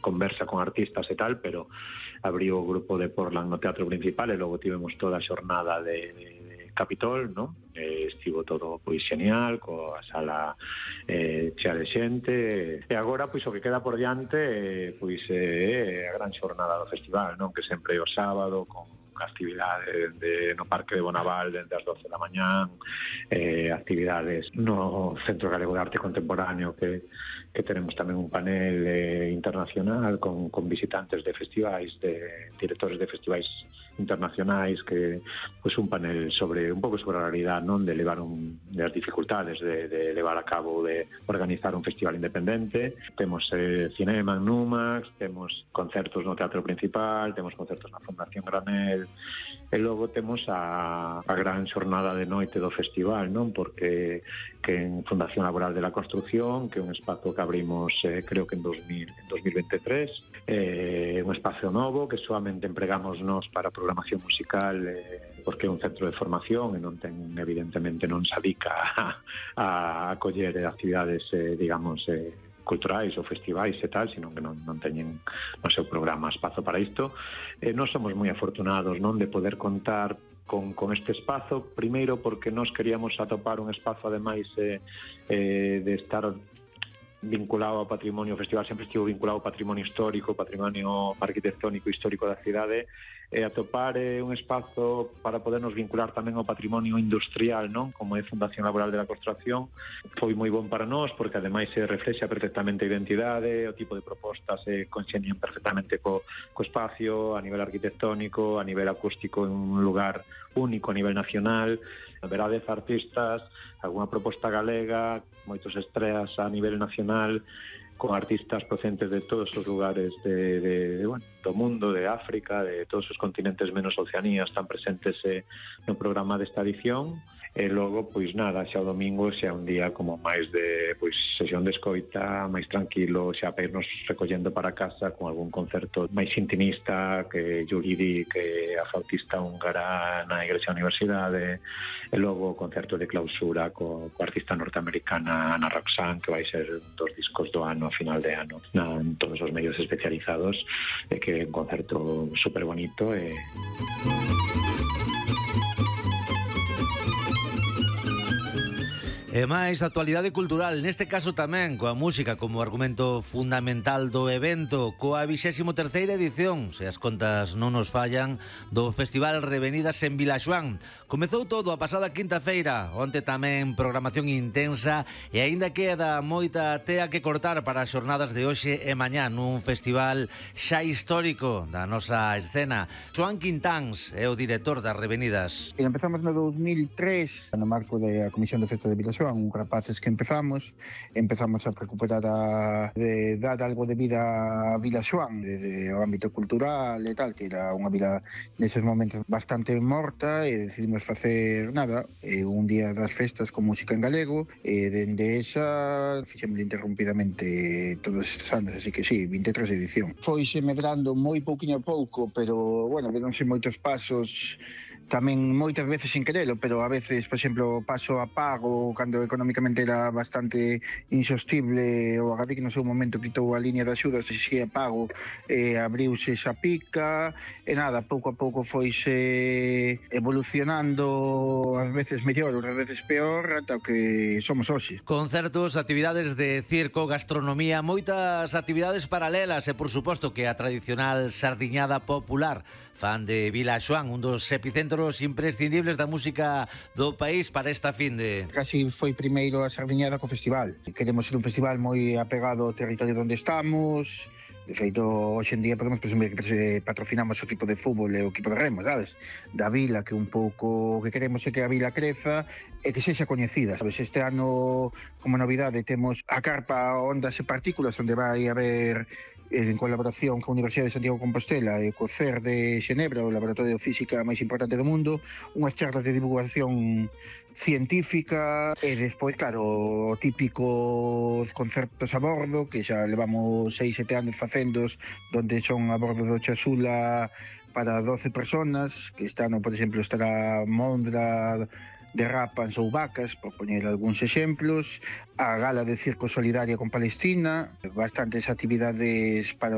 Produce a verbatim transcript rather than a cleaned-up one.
conversa con artistas e tal, pero abriu o grupo de Portland no teatro principal e logo tivemos toda a xornada de, de Capitol, non? Eh, estivo todo pois genial, coa sala eh, chea de xente, e agora pois o que queda por diante eh, pois é eh, a gran xornada do festival, non? Que sempre é o sábado con actividades de, no Parque de Bonaval desde as doce da mañán, eh, actividades no Centro Galego de Arte Contemporáneo que, que tenemos tamén un panel eh, internacional con, con visitantes de festivais, de directores de festivais internacionais, que pues un panel sobre un pouco sobre a realidade, non, de levar un das dificultades de, de levar a cabo, de organizar un festival independente. Temos eh, cinema en Numax, temos concertos no Teatro Principal, temos concertos na Fundación Granel, e logo temos a, a gran xornada de noite do festival, non, porque que en Fundación Laboral de la Construcción, que é un espazo que abrimos eh, creo que en dos mil veintitrés, eh, un espazo novo que solamente empregamos nós para programación musical, eh, porque é un centro de formación e non ten, evidentemente non se adica a, a acoller actividades, eh, digamos, eh, culturais ou festivais e tal, sino que non, non teñen no seu programa espazo para isto. Eh, nós somos moi afortunados, non, de poder contar con, con este espazo, primeiro porque nós queríamos atopar un espazo ademais eh, eh, de estar vinculado ao patrimonio, o festival sempre estivo vinculado ao patrimonio histórico, patrimonio arquitectónico histórico da cidade, e atopar eh, un espazo para podernos vincular tamén ao patrimonio industrial, non, como é Fundación Laboral de la Construcción, foi moi bon para nós, porque ademais se reflexa perfectamente a identidade, o tipo de propostas se conxeñan perfectamente co, co espacio, a nivel arquitectónico, a nivel acústico, en un lugar único a nivel nacional. Haberá dez artistas, alguna proposta galega, moitos estreas a nivel nacional, con artistas procedentes de todos os lugares de, de, de, bueno, do mundo, de África, de todos os continentes menos Oceanía, están presentes eh, no programa desta edición. E logo, pois nada, xa o domingo xa un día como máis de pois sesión de escoita, máis tranquilo, xa para irnos recollendo para casa con algún concerto máis intimista, que Yuridi, que a flautista húngara na Igrexa Universidade, e logo o concerto de clausura co, co artista norteamericana Ana Roxanne, que vai ser dos discos do ano, a final de ano, na, en todos os medios especializados, e que é un concerto super bonito e... E máis actualidade cultural, neste caso tamén coa música como argumento fundamental do evento, coa vixésimo terceira edición, se as contas non nos fallan, do Festival Revenidas en Vilaxoán. Comezou todo a pasada quinta-feira, onte tamén programación intensa e aínda queda moita tea que cortar para as xornadas de hoxe e mañá nun festival xa histórico da nosa escena. Xoán Quintáns é o director das Revenidas. E empezamos no dos mil tres, no marco da Comisión de Festa de Vilaxoán, un rapaces que empezamos empezamos a recuperar a, de dar algo de vida a Vilaxoán desde o ámbito cultural e tal, que era unha vila neses momentos bastante morta, e decidimos facer nada, eh, un día das festas con música en galego, e dende esa fixemos interrumpidamente todos estes anos, así que sí, vinte e tres edición. Foise medrando moi pouquinho a pouco, pero bueno, deronse moitos pasos, tamén moitas veces sin querelo, pero a veces, por exemplo, paso a pago cando económicamente era bastante insostible, o Agadic no seu momento quitou a liña de axudas e si a pago, e abriuse esa pica, e nada, pouco a pouco foise evolucionando, ás veces mellor, outras veces peor, ata o que somos hoxe. Concertos, actividades de circo, gastronomía, moitas actividades paralelas e, por suposto, que a tradicional sardiñada popular, fan de Vilaxoán, un dos epicentros imprescindibles da música do país para esta finde. Casi foi primeiro a sardiñada co festival. Queremos ser un festival moi apegado ao territorio onde estamos. De feito, hoxe en día podemos presumir que patrocinamos o equipo de fútbol e o equipo de remo, sabes? Da vila, que un pouco o que queremos é que a vila creza e que sexa coñecida, sabes? Este ano, como novidade, temos a carpa Ondas e Partículas, onde vai haber, en colaboración coa Universidade de Santiago de Compostela e co C E R de Xenebra, o laboratorio de física máis importante do mundo, unhas charlas de divulgación científica, e despois, claro, o típico concertos a bordo, que xa levamos seis, sete anos facendos, donde son a bordo do Chasula para doce personas, que están, por exemplo, estará Mondra de Rapas ou Vacas, por poñer algúns exemplos, a gala de circo solidaria con Palestina, bastantes actividades para